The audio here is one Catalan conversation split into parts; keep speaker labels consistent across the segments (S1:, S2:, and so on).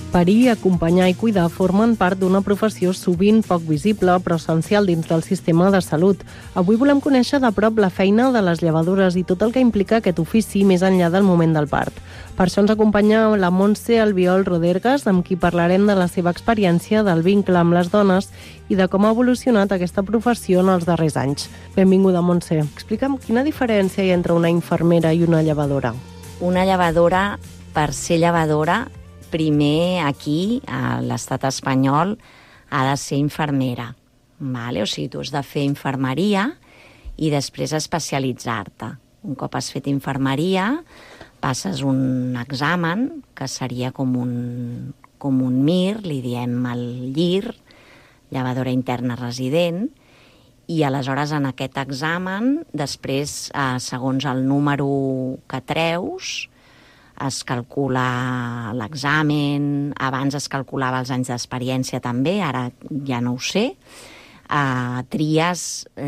S1: Parir, acompanyar i cuidar formen part d'una professió sovint poc visible però essencial dins del sistema de salut. Avui volem conèixer de prop la feina de les llevadores i tot el que implica aquest ofici més enllà del moment del part. Per això ens acompanya la Montse Albiol Rodergas, amb qui parlarem de la seva experiència, del vincle amb les dones i de com ha evolucionat aquesta professió en els darrers anys. Benvinguda, Montse. Explica'm quina diferència hi ha entre una infermera i una llevadora.
S2: Una llevadora, per ser llevadora, primer aquí, a l'estat espanyol, ha de ser infermera. Vale? O sigui, tu has de fer infermeria i després especialitzar-te. Un cop has fet infermeria, passes un examen, que seria com un MIR, li diem el LLIR, llevadora interna resident, i aleshores en aquest examen, després, segons el número que treus, es calcula l'examen, abans es calculava els anys d'experiència també, ara ja no ho sé, tries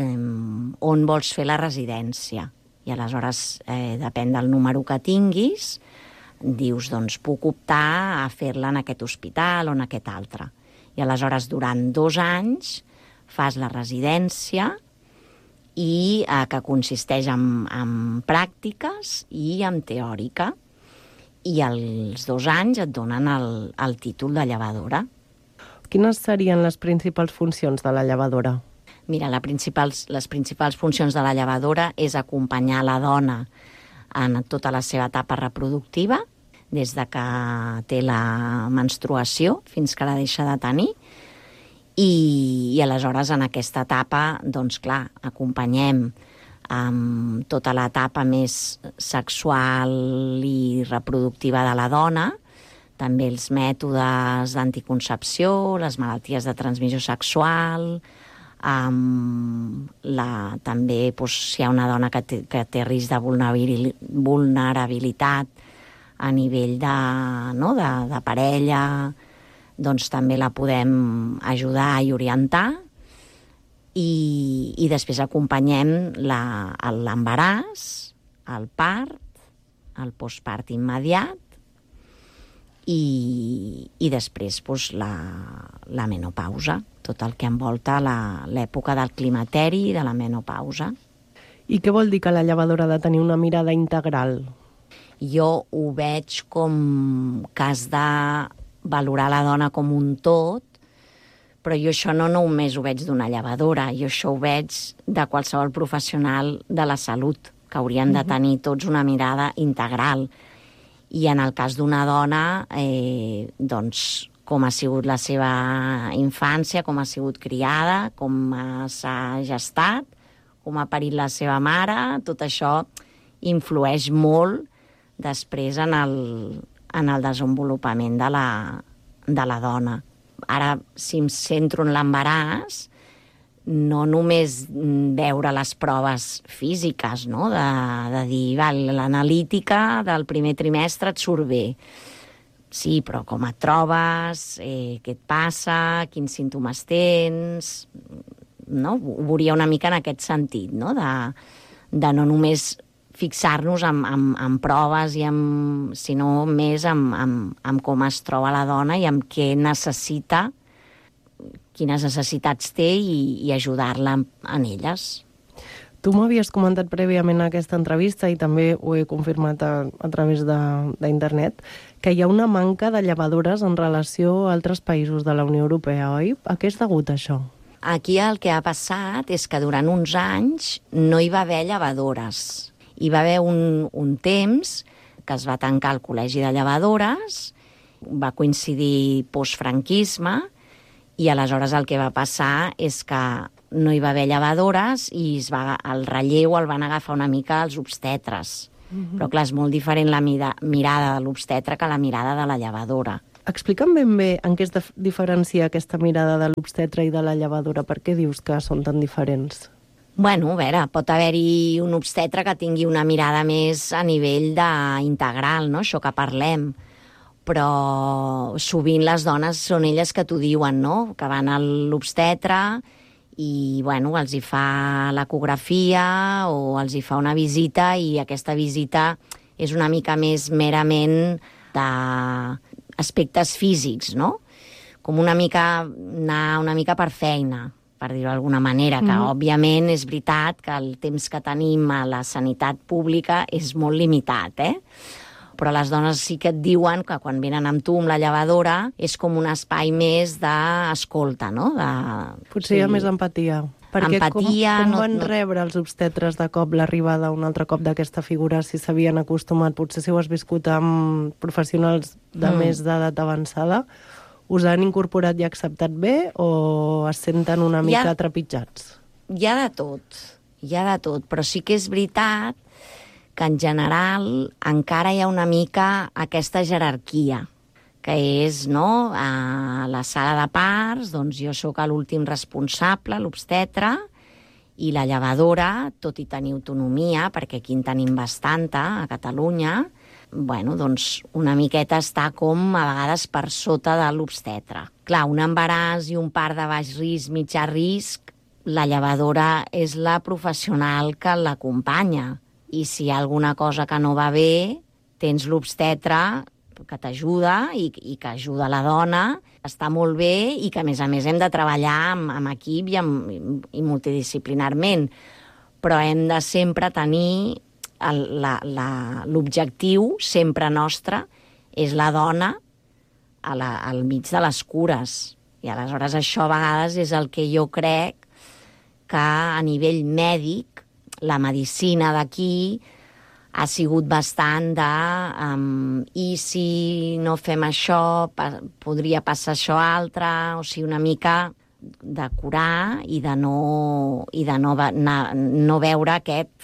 S2: on vols fer la residència. I aleshores, depèn del número que tinguis, dius, doncs puc optar a fer-la en aquest hospital o en aquest altre. I aleshores, durant 2 anys, fas la residència i que consisteix en pràctiques i en teòrica. I als 2 anys et donen el títol de llevadora.
S1: Quines serien les principals funcions de la llevadora?
S2: Mira, les principals funcions de la llevadora és acompanyar la dona en tota la seva etapa reproductiva, des de que té la menstruació fins que la deixa de tenir, i aleshores en aquesta etapa, doncs clar, acompanyem amb tota l'etapa més sexual i reproductiva de la dona, també els mètodes d'anticoncepció, les malalties de transmissió sexual, també si hi ha una dona que té risc de vulnerabilitat a nivell de parella, doncs també la podem ajudar i orientar. I després acompanyem l'embaràs, el part, el postpart immediat i després la menopausa, tot el que envolta l'època del climateri i de la menopausa.
S1: I què vol dir que la llevadora ha de tenir una mirada integral?
S2: Jo ho veig com que has de valorar la dona com un tot, però jo això no només ho veig d'una llevadora, jo això ho veig de qualsevol professional de la salut, que haurien de tenir tots una mirada integral. I en el cas d'una dona, doncs, com ha sigut la seva infància, com ha sigut criada, com s'ha gestat, com ha parit la seva mare, tot això influeix molt després en el desenvolupament de la dona. Ara, si em centro en l'embaràs, no només veure les proves físiques, no? de dir, l'analítica del primer trimestre et surt bé. Sí, però com et trobes, què et passa, quins símptomes tens, no? Ho veuria una mica en aquest sentit, no? De no només fixar-nos en proves, sinó més en com es troba la dona i en què necessita, quines necessitats té i ajudar-la en elles.
S1: Tu m'havies comentat prèviament a aquesta entrevista i també ho he confirmat a través d'internet, que hi ha una manca de llevadores en relació a altres països de la Unió Europea, oi? A què és degut això?
S2: Aquí el que ha passat és que durant uns anys no hi va haver llevadores. Hi va haver un temps que es va tancar el col·legi de llevadores, va coincidir postfranquisme, i aleshores el que va passar és que no hi va haver llevadores i el relleu el van agafar una mica els obstetres. Però clar, és molt diferent la mirada de l'obstetre que la mirada de la llevadora.
S1: Explica'm ben bé en què es diferencia aquesta mirada de l'obstetre i de la llevadora. Per què dius que són tan diferents?
S2: Bueno, a veure, pot haver-hi un obstetre que tingui una mirada més a nivell integral, no? Això que parlem. Però sovint les dones són elles que t'ho diuen, no? Que van a l'obstetre i, bueno, els hi fa l'ecografia o els hi fa una visita i aquesta visita és una mica més merament de aspectes físics, no? Com una mica anar una mica per feina, per dir-ho d'alguna manera, que òbviament és veritat que el temps que tenim a la sanitat pública és molt limitat, però les dones sí que et diuen que quan venen amb tu, amb la llevadora, és com un espai més d'escolta, no?
S1: Potser hi ha més empatia. Perquè
S2: empatia,
S1: com van rebre els obstetres de cop l'arribada un altre cop d'aquesta figura, si s'havien acostumat, potser si ho has viscut amb professionals de més d'edat avançada, us han incorporat i acceptat bé o es senten una mica trepitjats?
S2: Hi ha de tot, però sí que és veritat que en general encara hi ha una mica aquesta jerarquia, que és, no?, a la sala de parts, doncs jo sóc l'últim responsable, l'obstetre, i la llevadora, tot i tenir autonomia, perquè aquí en tenim bastanta, a Catalunya, bueno, doncs una miqueta està com a vegades per sota de l'obstetre. Clar, un embaràs i un part de baix risc, mitjà risc, la llevadora és la professional que l'acompanya. I si hi ha alguna cosa que no va bé, tens l'obstetre que t'ajuda i que ajuda la dona, està molt bé i que, a més hem de treballar amb equip i multidisciplinarment. Però hem de sempre tenir l'objectiu, sempre nostre, és la dona al mig de les cures. I aleshores això a vegades és el que jo crec que a nivell mèdic, la medicina d'aquí ha sigut bastant i si no fem això, podria passar això altre, o sigui, una mica de curar i de no veure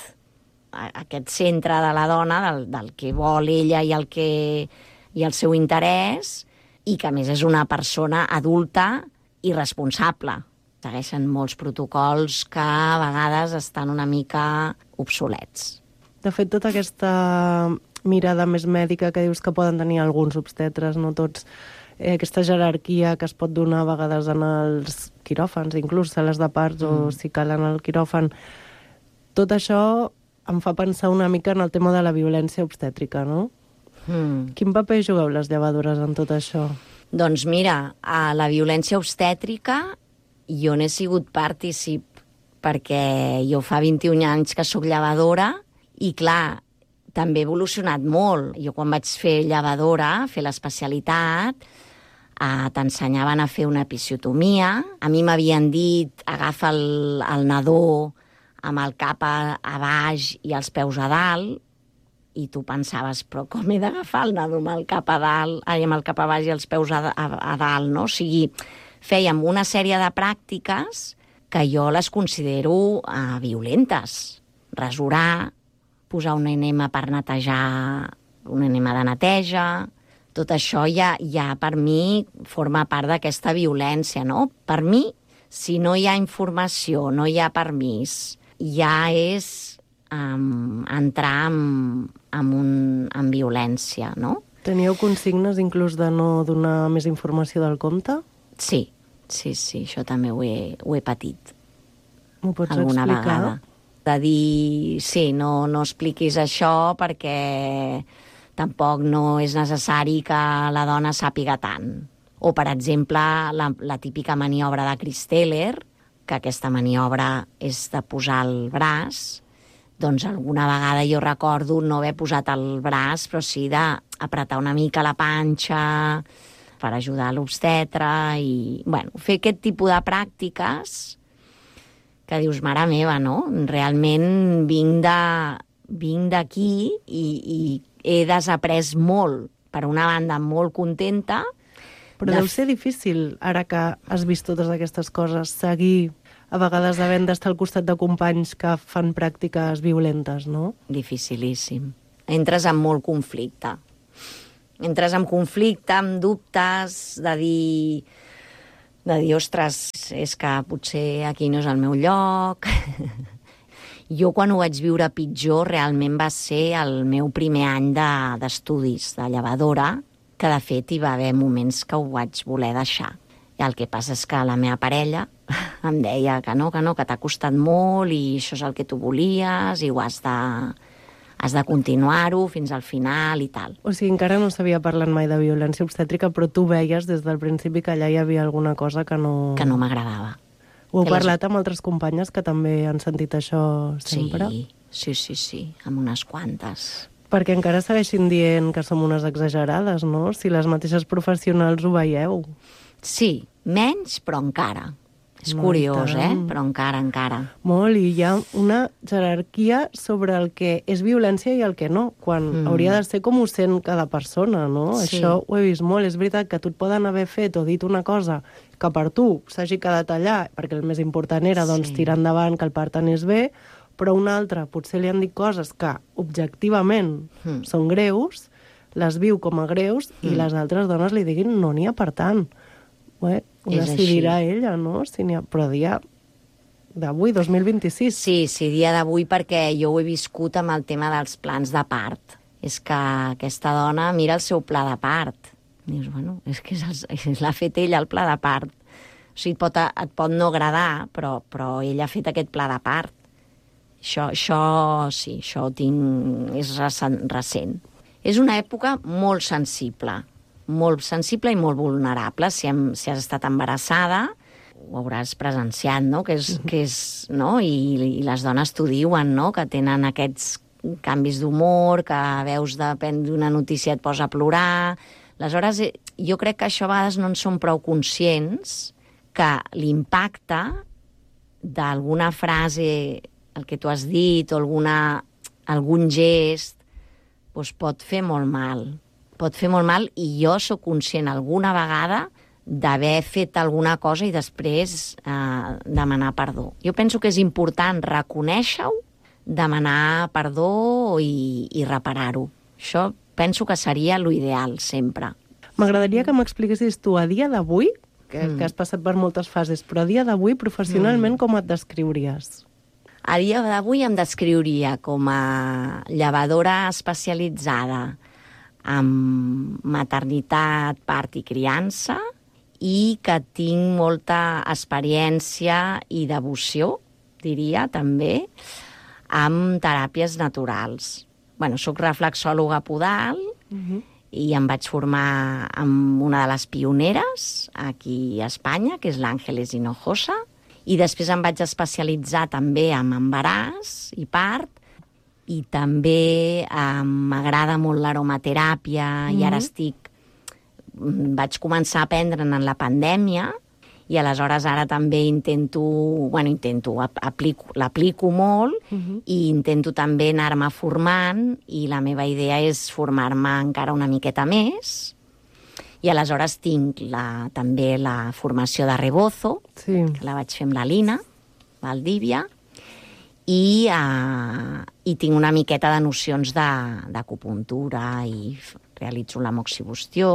S2: aquest centre de la dona, del que vol ella i el seu interès, i que a més és una persona adulta i responsable. Segueixen molts protocols que a vegades estan una mica obsolets.
S1: De fet, tota aquesta mirada més mèdica que dius que poden tenir alguns obstetres, no tots, aquesta jerarquia que es pot donar a vegades en els quiròfans, inclús sales de parts o si cal en el quiròfan, tot això em fa pensar una mica en el tema de la violència obstètrica, no? Quin paper jugueu les llevadores en tot això?
S2: Doncs mira, a la violència obstètrica jo n'he sigut partícip, perquè jo fa 21 anys que sóc llevadora i, clar, també he evolucionat molt. Jo quan vaig fer llevadora, fer l'especialitat, t'ensenyaven a fer una episiotomia. A mi m'havien dit, agafa el nadó amb el cap a baix i els peus a dalt, i tu pensaves, però com he d'agafar el nadó amb el cap a dalt, amb el cap a baix i els peus a dalt, no? O sigui, fèiem una sèrie de pràctiques que jo les considero violentes. Rasurar, posar un enema per netejar, un enema de neteja, tot això ja per mi forma part d'aquesta violència, no? Per mi, si no hi ha informació, no hi ha permís, ja és entrar en violència, no?
S1: Teníeu consignes inclús de no donar més informació del compte?
S2: Sí, això també ho he patit.
S1: M'ho pots
S2: alguna
S1: explicar?
S2: Vegada. De dir, sí, no expliquis això perquè tampoc no és necessari que la dona sàpiga tant. O, per exemple, la típica maniobra de Christeller, que aquesta maniobra és de posar el braç, doncs alguna vegada jo recordo no haver posat el braç, però sí d'apretar una mica la panxa per ajudar l'obstetre i, bueno, fer aquest tipus de pràctiques que dius, mare meva, no? Realment vinc d'aquí i he desaprès molt. Per una banda, molt contenta.
S1: Però deu ser difícil, ara que has vist totes aquestes coses, seguir a vegades havent d'estar al costat de companys que fan pràctiques violentes, no?
S2: Dificilíssim. Entres en molt conflicte. Amb dubtes, de dir, ostres, és que potser aquí no és el meu lloc. Jo quan ho vaig viure pitjor realment va ser el meu primer any d'estudis de llevadora, que de fet hi va haver moments que ho vaig voler deixar. I el que passa és que la meva parella em deia que no, que t'ha costat molt i això és el que tu volies i ho has has de continuar-ho fins al final i tal.
S1: O sigui, encara no s'havia parlat mai de violència obstètrica, però tu veies des del principi que allà hi havia alguna cosa que no...
S2: Que no m'agradava.
S1: Ho heu parlat amb altres companyes que també han sentit això sempre?
S2: Sí, amb unes quantes.
S1: Perquè encara segueixin dient que som unes exagerades, no? Si les mateixes professionals ho veieu.
S2: Sí, menys, però encara. És curiós, però encara.
S1: Molt, i hi ha una jerarquia sobre el que és violència i el que no, quan hauria de ser com ho sent cada persona, no?
S2: Sí.
S1: Això ho he vist molt. És veritat que tu et poden haver fet o dit una cosa que per tu s'hagi quedat allà, perquè el més important era tirar endavant, que el part anés bé, però una altra potser li han dit coses que objectivament són greus, les viu com a greus, i les altres dones li diguin no n'hi ha per tant. Bé, ho decidirà ella, no? Si però dia d'avui, 2026.
S2: Sí, dia d'avui, perquè jo ho he viscut amb el tema dels plans de part. És que aquesta dona mira el seu pla de part. Dius, bueno, és que l'ha fet ella, el pla de part. O sigui, et pot no agradar, però ella ha fet aquest pla de part. Això ho tinc... és recent. És una època molt sensible i molt vulnerable. Si has estat embarassada, ho hauràs presenciat, no? Que és, no? I les dones t'ho diuen, no? Que tenen aquests canvis d'humor, que veus depèn d'una notícia et posa a plorar. Aleshores, jo crec que això a vegades no en som prou conscients, que l'impacte d'alguna frase, el que tu has dit, o algun gest, doncs pot fer molt mal. Pot fer molt mal, i jo sóc conscient alguna vegada d'haver fet alguna cosa i després demanar perdó. Jo penso que és important reconèixer-ho, demanar perdó i reparar-ho. Això penso que seria l'ideal sempre.
S1: M'agradaria que m'expliquessis tu a dia d'avui, que has passat per moltes fases, però a dia d'avui professionalment com et descriuries?
S2: A dia d'avui em descriuria com a llevadora especialitzada en maternitat, part i criança, i que tinc molta experiència i devoció, diria, també, amb teràpies naturals. Soc reflexòloga podal i em vaig formar amb una de les pioneres aquí a Espanya, que és l'Àngeles Hinojosa, i després em vaig especialitzar també en embaràs i part, i també m'agrada molt l'aromateràpia, i ara vaig començar a aprendre en la pandèmia, i aleshores ara també l'aplico molt, i intento també anar-me formant, i la meva idea és formar-me encara una miqueta més. I aleshores tinc també la formació de rebozo, que la vaig fer amb la Lina Valdívia, i tinc una miqueta de nocions d'acupuntura, i realitzo la moxibustió.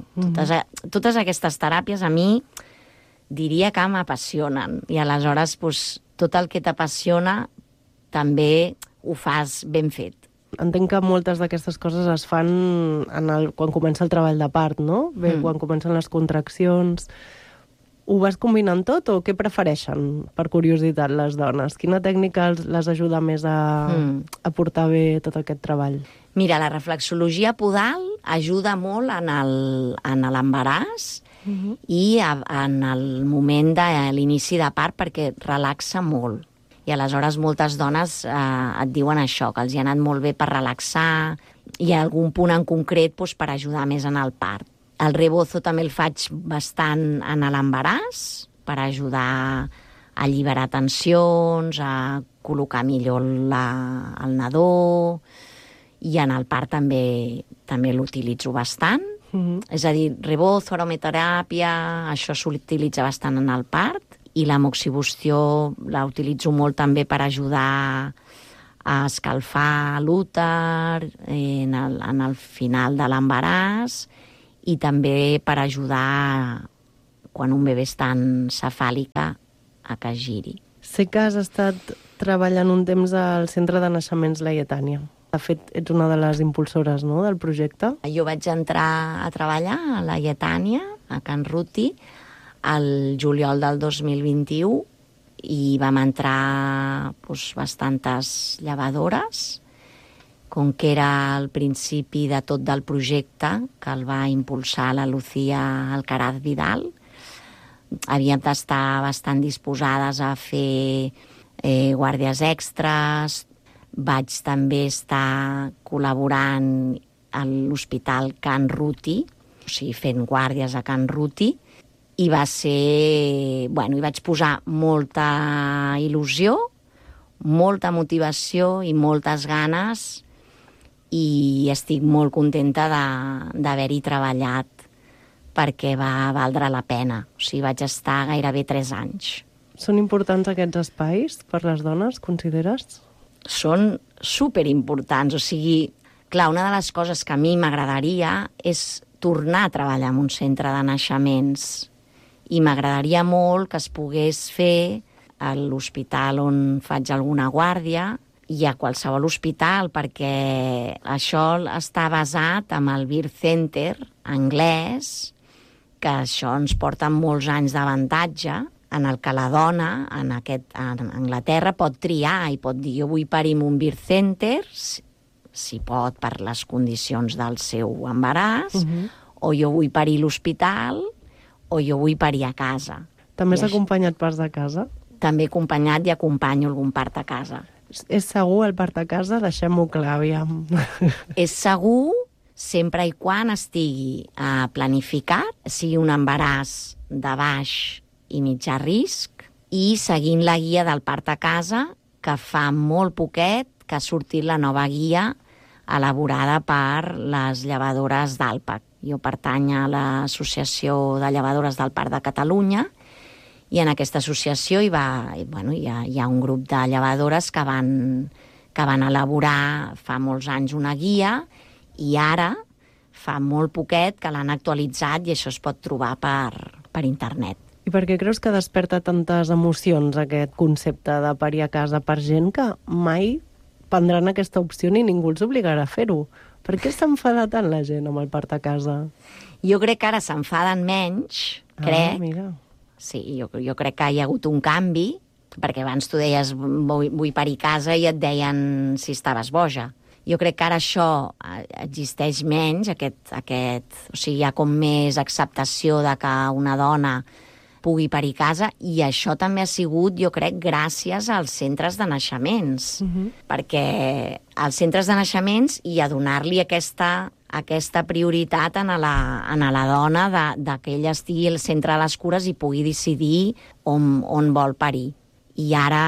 S2: Totes aquestes teràpies a mi diria que m'apassionen, i aleshores tot el que t'apassiona també ho fas ben fet.
S1: Entenc que moltes d'aquestes coses es fan quan comença el treball de part, no? Bé, quan comencen les contraccions. Ho vas combinant tot o què prefereixen, per curiositat, les dones? Quina tècnica les ajuda més a portar bé tot aquest treball?
S2: Mira, la reflexologia podal ajuda molt en l'embaràs i en el moment de l'inici de part, perquè relaxa molt. I aleshores moltes dones et diuen això, que els hi ha anat molt bé per relaxar, i algun punt en concret per ajudar més en el part. El rebozo també el faig bastant en l'embaràs, per ajudar a alliberar tensions, a col·locar millor el nadó, i en el part també l'utilitzo bastant. És a dir, rebozo, aromateràpia, això s'utilitza bastant en el part, i la moxibustió la utilitzo molt també per ajudar a escalfar l'úter en el final de l'embaràs, i també per ajudar, quan un bebè està en cefàlica, a que giri.
S1: Sé que has estat treballant un temps al Centre de Naixements Laietània. De fet, ets una de les impulsores, no?, del projecte.
S2: Jo vaig entrar a treballar a Laietània, a Can Ruti, al juliol del 2021, i vam entrar bastantes llevadores, com que era el principi de tot del projecte, que el va impulsar la Lucía Alcaraz Vidal, havíem d'estar bastant disposades a fer guàrdies extres. Vaig també estar col·laborant a l'Hospital Can Ruti, o sigui, fent guàrdies a Can Ruti, i va ser... Bueno, hi vaig posar molta il·lusió, molta motivació i moltes ganes, i estic molt contenta d'haver-hi treballat perquè va valdre la pena. O sigui, vaig estar gairebé 3 anys.
S1: Són importants aquests espais per les dones, consideres?
S2: Són superimportants. O sigui, clar, una de les coses que a mi m'agradaria és tornar a treballar en un centre de naixements. I m'agradaria molt que es pogués fer a l'hospital on faig alguna guàrdia i a qualsevol hospital, perquè això està basat en el Birth Center anglès, que això ens porta molts anys d'avantatge, en el que la dona en Anglaterra pot triar i pot dir jo vull parir en un Birth Center, si pot per les condicions del seu embaràs, o jo vull parir a l'hospital, o jo vull parir a casa.
S1: També has acompanyat parts de casa?
S2: També he acompanyat i acompanyo algun part a casa.
S1: És segur el part a casa? Deixem-ho clar, aviam.
S2: És segur sempre i quan estigui planificat, sigui un embaràs de baix i mitjà risc, i seguint la guia del part a casa, que fa molt poquet que ha sortit la nova guia elaborada per les llevadores d'Alpac. Jo pertany a l'Associació de Llevadores del Parc de Catalunya, i en aquesta associació hi ha un grup de llevadores que van elaborar fa molts anys una guia, i ara fa molt poquet que l'han actualitzat i això es pot trobar per internet.
S1: I per què creus que desperta tantes emocions aquest concepte de parir a casa per gent que mai prendran aquesta opció ni ningú els obligarà a fer-ho? Per què s'enfada tant la gent amb el part a casa?
S2: Jo crec que ara s'enfaden menys, crec.
S1: Mira.
S2: Sí, jo crec que hi ha hagut un canvi, perquè abans tu deies vull parir a casa i et deien si estaves boja. Jo crec que ara això existeix menys, o sigui, hi ha com més acceptació de que una dona pugui parir a casa, i això també ha sigut, jo crec, gràcies als centres de naixements, perquè als centres de naixements i a donar-li aquesta prioritat a la dona de que ella estigui al centre de les cures i pugui decidir on vol parir. I ara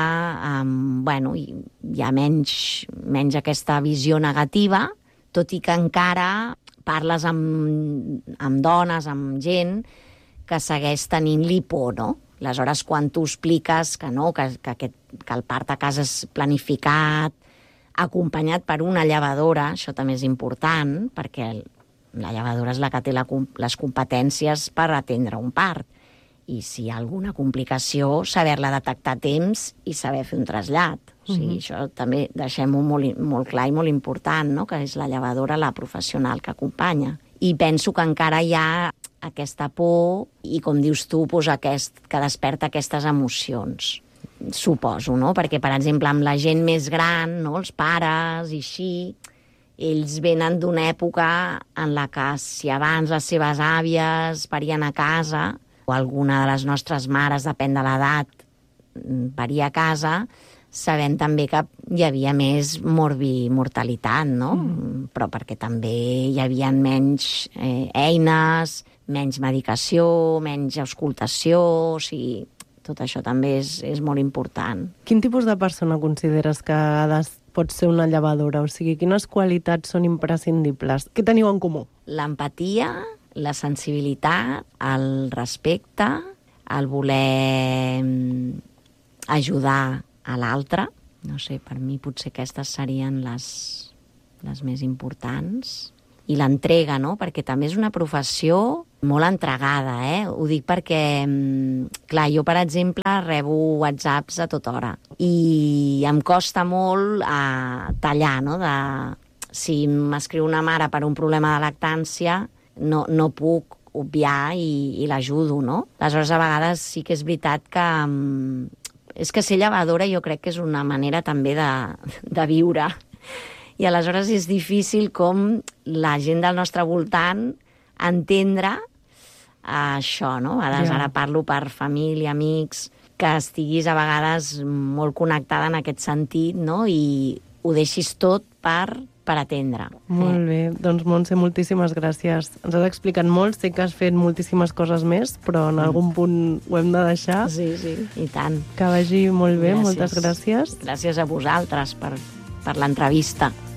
S2: hi ha menys aquesta visió negativa, tot i que encara parles amb dones, amb gent que segueix tenint-li por, no? Aleshores, quan tu expliques que no, que el part a casa és planificat, acompanyat per una llevadora, això també és important, perquè la llevadora és la que té les competències per atendre un part. I si hi ha alguna complicació, saber-la detectar a temps i saber fer un trasllat. O sigui, això també deixem-ho molt clar i molt important, no? Que és la llevadora, la professional que acompanya. I penso que encara hi ha aquesta por i, com dius tu, que desperta aquestes emocions. Suposo, no? Perquè, per exemple, amb la gent més gran, no? Els pares i així, ells venen d'una època en la que si abans les seves àvies parien a casa, o alguna de les nostres mares, depèn de l'edat, paria a casa, sabent també que hi havia més mortalitat, no? Però perquè també hi havia menys eines, menys medicació, menys auscultació, o sigui, tot això també és molt important.
S1: Quin tipus de persona consideres que pot ser una llevadora? O sigui, quines qualitats són imprescindibles? Què teniu en comú?
S2: L'empatia, la sensibilitat, el respecte, el voler ajudar a l'altre. No sé, per mi potser aquestes serien les més importants. I l'entrega, no? Perquè també és una professió molt entregada, Ho dic perquè, clar, jo, per exemple, rebo whatsapps a tota hora i em costa molt tallar, no? Si m'escriu una mare per un problema de lactància, no puc obviar i l'ajudo, no? Aleshores, a vegades sí que és veritat que és que ser llevadora jo crec que és una manera també de viure. I aleshores és difícil com la gent del nostre voltant entendre això, no? A vegades ara parlo per família, amics, que estiguis a vegades molt connectada en aquest sentit, no? I ho deixis tot per atendre.
S1: Molt bé. Doncs, Montse, moltíssimes gràcies. Ens has explicat molt, sé que has fet moltíssimes coses més, però en algun punt ho hem de deixar.
S2: Sí, i tant.
S1: Que vagi molt bé, moltes gràcies.
S2: Gràcies a vosaltres per l'entrevista.